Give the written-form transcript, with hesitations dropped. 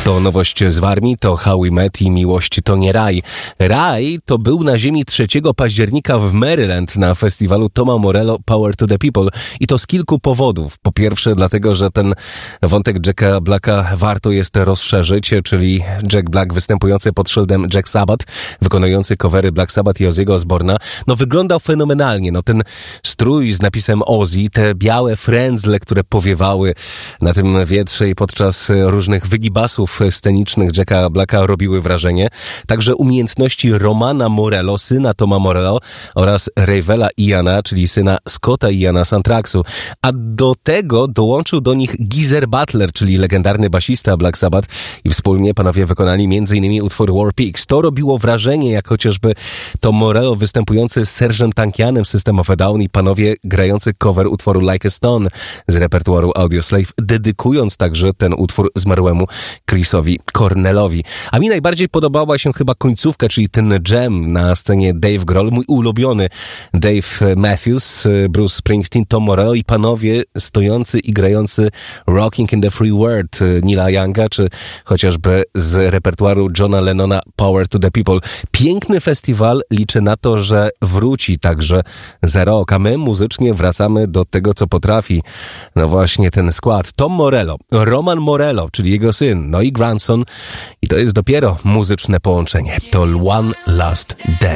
To nowość z Warmii, to How We Met i Miłość to nie raj. Raj to był na ziemi 3 października w Maryland na festiwalu Toma Morello Power to the People. I to z kilku powodów. Po pierwsze dlatego, że ten wątek Jacka Blacka warto jest rozszerzyć, czyli Jack Black występujący pod szyldem Jack Sabbath, wykonujący covery Black Sabbath i Ozzy'ego Osbourna. No wyglądał fenomenalnie. No ten strój z napisem Ozzy, te białe frędzle, które powiewały na tym wietrze i podczas różnych wygibasów scenicznych Jacka Blacka robiły wrażenie. Także umiejętności Romana Morello, syna Toma Morello oraz Ravela Iana, czyli syna Scotta Iana z Anthraxu. A do tego dołączył do nich Geezer Butler, czyli legendarny basista Black Sabbath i wspólnie panowie wykonali m.in. utwór War Pigs. To robiło wrażenie, jak chociażby Tom Morello występujący z Serge'em Tankianem z System of a Down i panowie grający cover utworu Like a Stone z repertuaru Audioslave, dedykując także ten utwór zmarłemu Chrisowi Cornellowi. A mi najbardziej podobała się chyba końcówka, czyli ten jam na scenie Dave Grohl, mój ulubiony Dave Matthews, Bruce Springsteen, Tom Morello i panowie stojący i grający Rocking in the Free World Neila Younga, czy chociażby z repertuaru Johna Lennona Power to the People. Piękny festiwal, liczę na to, że wróci także za rok, a my muzycznie wracamy do tego, co potrafi. No właśnie ten skład. Tom Morello, Roman Morello, czyli jego syn, no i grandson. I to jest dopiero muzyczne połączenie. To One Last Dance.